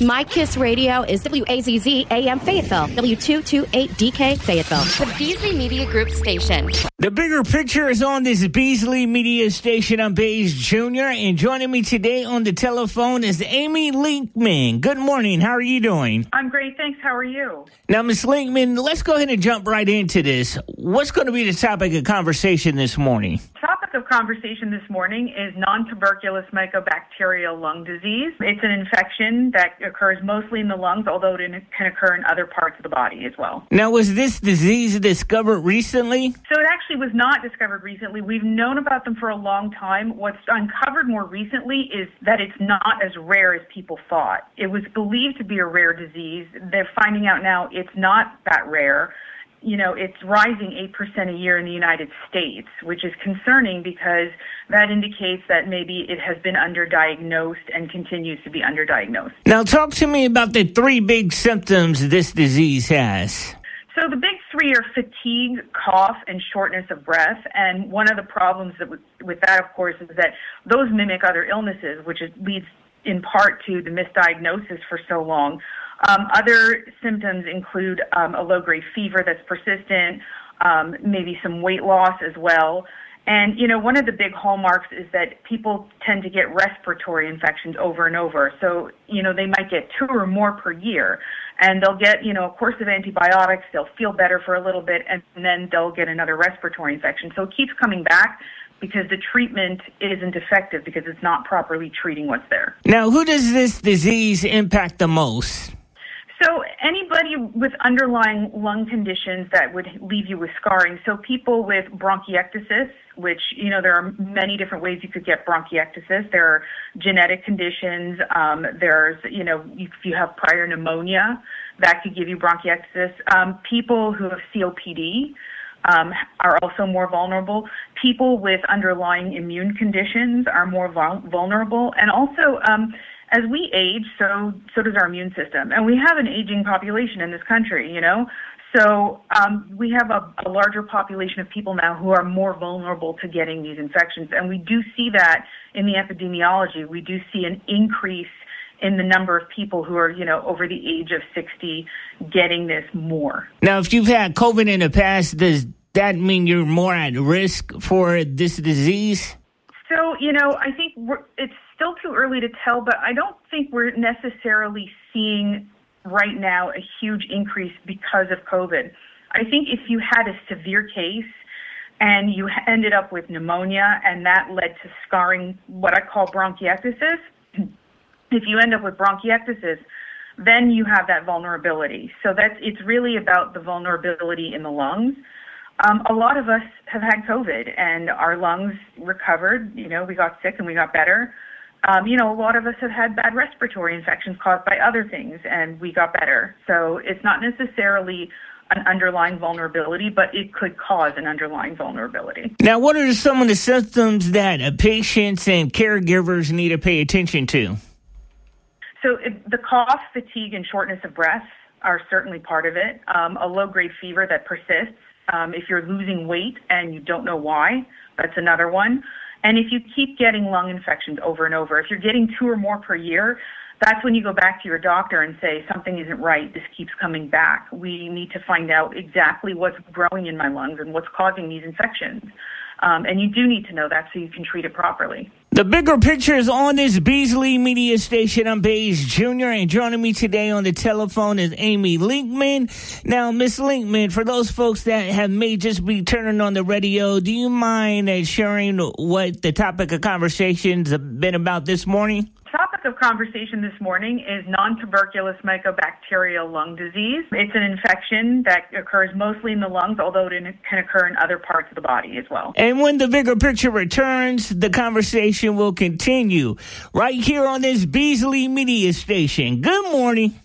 My Kiss Radio is WAZZ AM Fayetteville, W228DK Fayetteville, the Beasley Media Group station. The bigger picture is on this Beasley Media station. I'm Baze Jr., and joining me today on the telephone is Amy Linkman. Good morning. How are you doing? I'm great, thanks. How are you? Now, Ms. Linkman, let's go ahead and jump right into this. What's going to be the topic of conversation this morning? Topic of conversation this morning is non-tuberculous mycobacterial lung disease. It's an infection that occurs mostly in the lungs, although it can occur in other parts of the body as well. Now, was this disease discovered recently? So it actually was not discovered recently. We've known about them for a long time. What's uncovered more recently is that it's not as rare as people thought. It was believed to be a rare disease. They're finding out now it's not that rare. You know, it's rising 8% a year in the United States, which is concerning because that indicates that maybe it has been underdiagnosed and continues to be underdiagnosed. Now, talk to me about the three big symptoms this disease has. So the big three are fatigue, cough, and shortness of breath. And one of the problems with that, of course, is that those mimic other illnesses, which leads in part to the misdiagnosis for so long. Other symptoms include a low-grade fever that's persistent, maybe some weight loss as well. And, you know, one of the big hallmarks is that people tend to get respiratory infections over and over. So, you know, they might get 2 or more per year. And they'll get, you know, a course of antibiotics, they'll feel better for a little bit, and then they'll get another respiratory infection. So it keeps coming back because the treatment isn't effective because it's not properly treating what's there. Now, who does this disease impact the most? So anybody with underlying lung conditions that would leave you with scarring. So people with bronchiectasis, which, you know, there are many different ways you could get bronchiectasis. There are genetic conditions. There's, you know, if you have prior pneumonia, that could give you bronchiectasis. People who have COPD are also more vulnerable. People with underlying immune conditions are more vulnerable. And also, as we age, so does our immune system. And we have an aging population in this country, you know. So we have a larger population of people now who are more vulnerable to getting these infections. And we do see that in the epidemiology. We do see an increase in the number of people who are, you know, over the age of 60 getting this more. Now, if you've had COVID in the past, does that mean you're more at risk for this disease? So, you know, I think it's still too early to tell, but I don't think we're necessarily seeing right now a huge increase because of COVID. I think if you had a severe case and you ended up with pneumonia and that led to scarring, what I call bronchiectasis, if you end up with bronchiectasis, then you have that vulnerability. So it's really about the vulnerability in the lungs. A lot of us have had COVID and our lungs recovered. You know, we got sick and we got better. You know, a lot of us have had bad respiratory infections caused by other things and we got better. So it's not necessarily an underlying vulnerability, but it could cause an underlying vulnerability. Now, what are some of the symptoms that patients and caregivers need to pay attention to? So the cough, fatigue, and shortness of breath are certainly part of it. A low-grade fever that persists. If you're losing weight and you don't know why, that's another one. And if you keep getting lung infections over and over, if you're getting 2 or more per year, that's when you go back to your doctor and say, something isn't right, this keeps coming back. We need to find out exactly what's growing in my lungs and what's causing these infections. And you do need to know that so you can treat it properly. The bigger picture is on this Beasley Media station. I'm Baze Jr., and joining me today on the telephone is Amy Linkman. Now, Miss Linkman, for those folks that may just be turning on the radio, do you mind sharing what the topic of conversation's been about this morning? Topic of conversation this morning is non-tuberculous mycobacterial lung disease. It's an infection that occurs mostly in the lungs, although it can occur in other parts of the body as well. And when the bigger picture returns, the conversation will continue right here on this Beasley Media station. Good morning.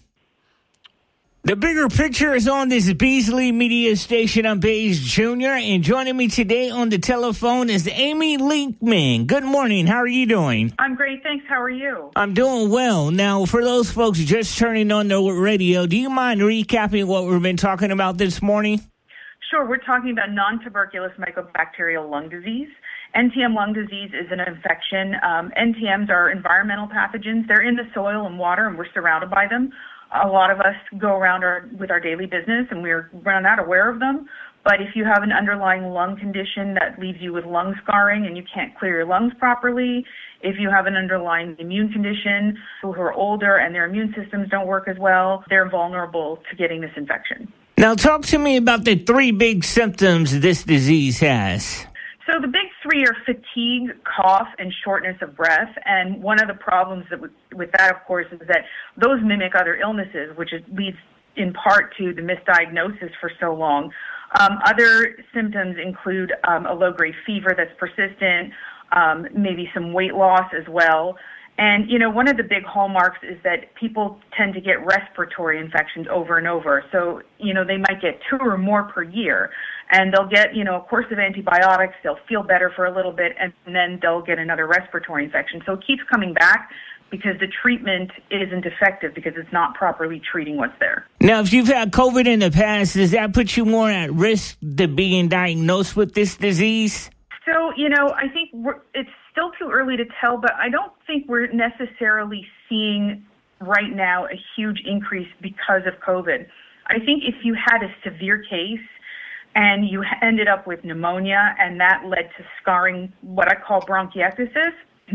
The bigger picture is on this Beasley Media station. I'm Baze Jr., and joining me today on the telephone is Amy Linkman. Good morning. How are you doing? I'm great, thanks. How are you? I'm doing well. Now, for those folks just turning on the radio, do you mind recapping what we've been talking about this morning? Sure. We're talking about non-tuberculous mycobacterial lung disease. NTM lung disease is an infection. NTMs are environmental pathogens. They're in the soil and water, and we're surrounded by them. A lot of us go around with our daily business, and we're not aware of them. But if you have an underlying lung condition that leaves you with lung scarring and you can't clear your lungs properly, if you have an underlying immune condition, people who are older and their immune systems don't work as well, they're vulnerable to getting this infection. Now, talk to me about the 3 big symptoms this disease has. So the big 3 are fatigue, cough, and shortness of breath. And one of the problems with that, of course, is that those mimic other illnesses, which leads in part to the misdiagnosis for so long. Other symptoms include a low-grade fever that's persistent, maybe some weight loss as well. And, one of the big hallmarks is that people tend to get respiratory infections over and over. So, they might get 2 or more per year. And they'll get, a course of antibiotics, they'll feel better for a little bit, and then they'll get another respiratory infection. So it keeps coming back because the treatment isn't effective because it's not properly treating what's there. Now, if you've had COVID in the past, does that put you more at risk to being diagnosed with this disease? So, I think it's still too early to tell, but I don't think we're necessarily seeing right now a huge increase because of COVID. I think if you had a severe case and you ended up with pneumonia and that led to scarring, what I call bronchiectasis,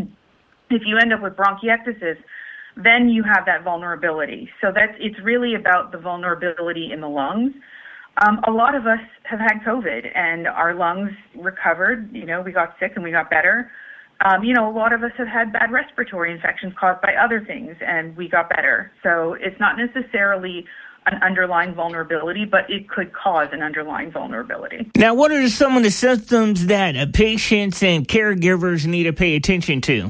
if you end up with bronchiectasis, then you have that vulnerability. So it's really about the vulnerability in the lungs. A lot of us have had COVID and our lungs recovered. We got sick and we got better. A lot of us have had bad respiratory infections caused by other things and we got better. So it's not necessarily an underlying vulnerability, but it could cause an underlying vulnerability. Now, what are some of the symptoms that patients and caregivers need to pay attention to?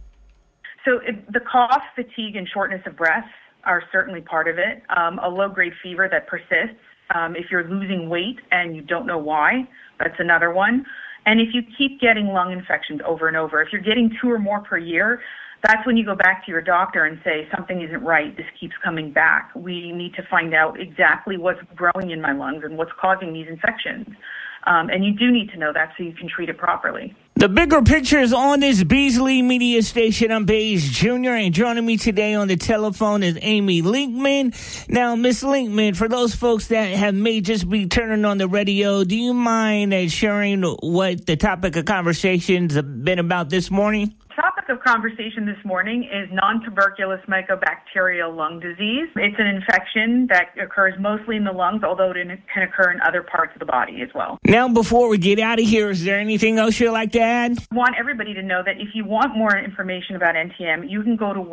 So the cough, fatigue, and shortness of breath are certainly part of it. A low-grade fever that persists. If you're losing weight and you don't know why, that's another one. And if you keep getting lung infections over and over, if you're getting 2 or more per year, that's when you go back to your doctor and say, something isn't right, this keeps coming back. We need to find out exactly what's growing in my lungs and what's causing these infections. And you do need to know that so you can treat it properly. The bigger picture is on this Beasley Media Station. I'm Baze Jr. and joining me today on the telephone is Amy Linkman. Now, Miss Linkman, for those folks that may just be turning on the radio, do you mind sharing what the topic of conversation's been about this morning? The topic of conversation this morning is non-tuberculous mycobacterial lung disease. It's an infection that occurs mostly in the lungs, although it can occur in other parts of the body as well. Now, before we get out of here, is there anything else you'd like to add? I want everybody to know that if you want more information about NTM, you can go to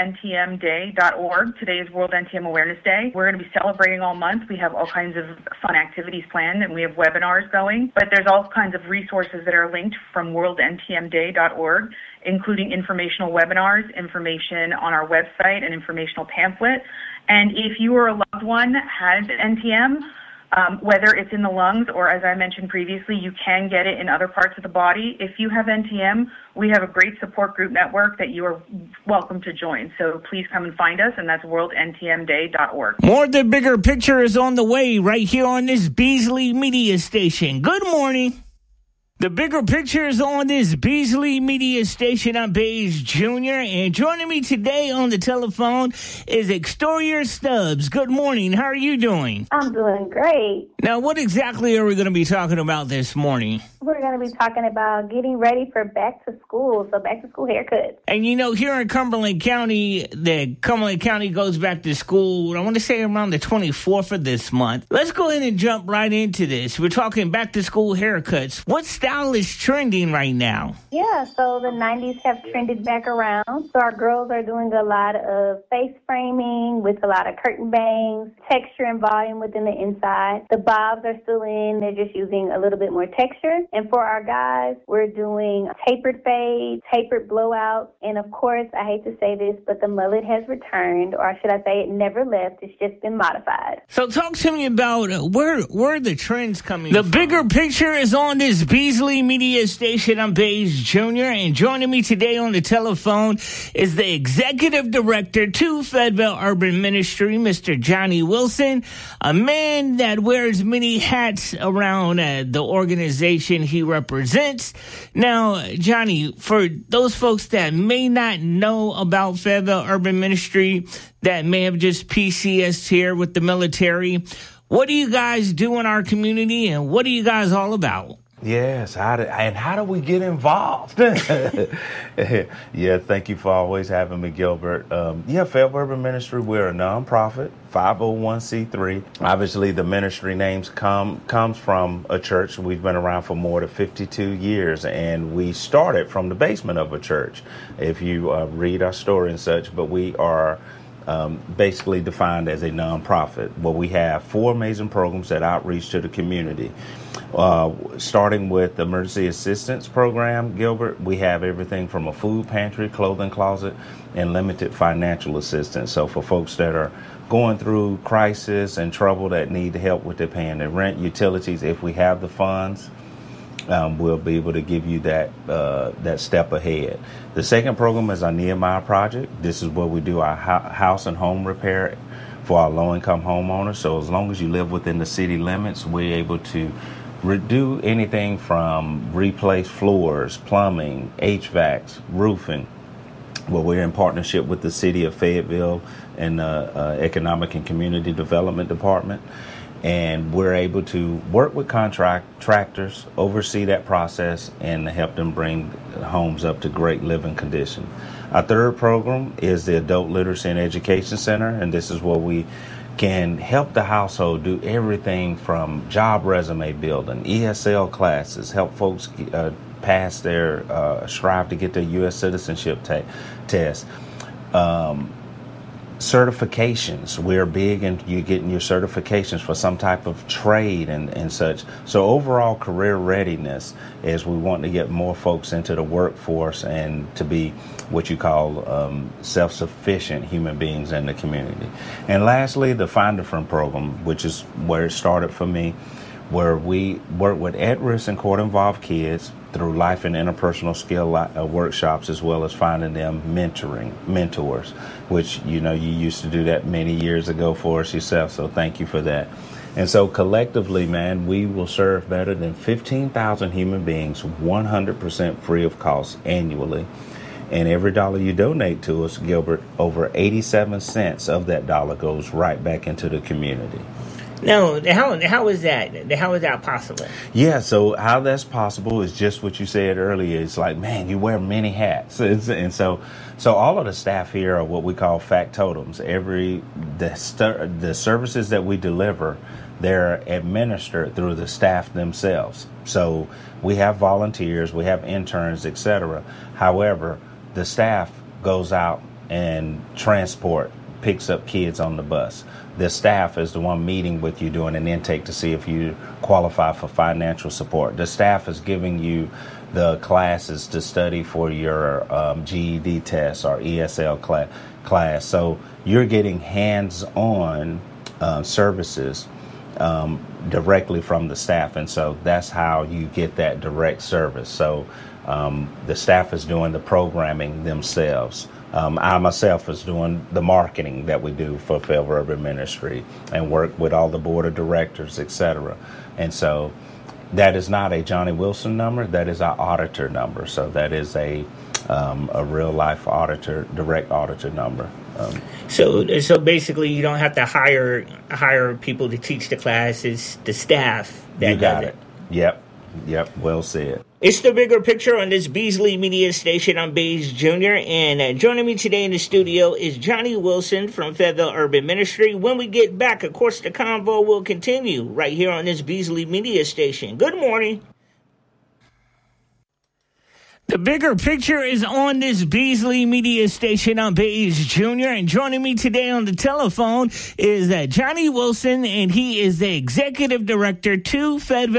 worldntmday.org. Today is World NTM Awareness Day. We're going to be celebrating all month. We have all kinds of fun activities planned, and we have webinars going. But there's all kinds of resources that are linked from worldntmday.org, including informational webinars, information on our website, an informational pamphlet. And if you or a loved one has NTM, whether it's in the lungs or, as I mentioned previously, you can get it in other parts of the body. If you have NTM, we have a great support group network that you are welcome to join. So please come and find us, and that's worldntmday.org. More of the bigger picture is on the way right here on this Beasley Media Station. Good morning. The bigger picture is on this Beasley Media Station. I'm Baze Jr. And joining me today on the telephone is Exterior Stubbs. Good morning. How are you doing? I'm doing great. Now, what exactly are we going to be talking about this morning? We're going to be talking about getting ready for back to school, so back to school haircuts. And here in Cumberland County, Cumberland County goes back to school, I want to say around the 24th of this month. Let's go ahead and jump right into this. We're talking back to school haircuts. What style is trending right now? Yeah, so the 90s have trended back around. So our girls are doing a lot of face framing with a lot of curtain bangs, texture and volume within the inside. The bobs are still in. They're just using a little bit more texture. And for our guys, we're doing tapered fade, tapered blowout, and of course, I hate to say this, but the mullet has returned, or should I say it never left. It's just been modified. So talk to me about where are the trends coming from? The bigger picture is on this Beasley Beasley Media Station. I'm Baze Jr. And joining me today on the telephone is the Executive Director to Fayetteville Urban Ministry, Mr. Johnny Wilson, a man that wears many hats around the organization he represents. Now, Johnny, for those folks that may not know about Fayetteville Urban Ministry, that may have just PCS'd here with the military, what do you guys do in our community, and what are you guys all about? Yes, how do we get involved? Yeah, thank you for always having me, Gilbert. Fayetteville Urban Ministry, we're a nonprofit, 501c3. Obviously, the ministry names comes from a church. We've been around for more than 52 years, and we started from the basement of a church, if you read our story and such, but we are basically defined as a nonprofit, where we have 4 amazing programs that outreach to the community. Starting with the emergency assistance program, Gilbert, we have everything from a food pantry, clothing closet, and limited financial assistance. So for folks that are going through crisis and trouble that need help with their paying their rent, utilities, if we have the funds, we'll be able to give you that step ahead. The second program is our Nehemiah Project. This is where we do our house and home repair for our low-income homeowners. So as long as you live within the city limits, we're able to do anything from replace floors, plumbing, HVACs, roofing. Well, we're in partnership with the city of Fayetteville and the Economic and Community Development Department. And we're able to work with contractors, oversee that process, and help them bring homes up to great living condition. Our third program is the Adult Literacy and Education Center, and this is where we can help the household do everything from job resume building, ESL classes, help folks pass their, strive to get their U.S. citizenship test. Certifications. We're big in you getting your certifications for some type of trade and such. So overall career readiness is we want to get more folks into the workforce and to be what you call self-sufficient human beings in the community. And lastly, the Find a Friend program, which is where it started for me, where we work with at-risk and court-involved kids through life and interpersonal skill workshops, as well as finding them mentors, which, you used to do that many years ago for us yourself. So thank you for that. And so collectively, man, we will serve better than 15,000 human beings 100% free of cost annually. And every dollar you donate to us, Gilbert, over 87 cents of that dollar goes right back into the community. No, how is that? How is that possible? Yeah, so how that's possible is just what you said earlier. It's like, man, you wear many hats. And so all of the staff here are what we call factotums. The services that we deliver, they're administered through the staff themselves. So we have volunteers, we have interns, etc. However, the staff goes out and picks up kids on the bus. The staff is the one meeting with you, doing an intake to see if you qualify for financial support. The staff is giving you the classes to study for your GED test or ESL class. So you're getting hands-on services directly from the staff. And so that's how you get that direct service. So the staff is doing the programming themselves. I myself is doing the marketing that we do for Fayetteville Urban Ministry and work with all the board of directors, etc. And so that is not a Johnny Wilson number. That is our auditor number. So that is a real life auditor, direct auditor number. So basically, you don't have to hire people to teach the classes. The staff that does it. Yep. Well said. It's The Bigger Picture on this Beasley Media Station. I'm Baze Jr. And joining me today in the studio is Johnny Wilson from Fayetteville Urban Ministry. When we get back, of course, the convo will continue right here on this Beasley Media Station. Good morning. The Bigger Picture is on this Beasley Media Station. I'm Baze Jr. And joining me today on the telephone is Johnny Wilson, and he is the Executive Director to Fayetteville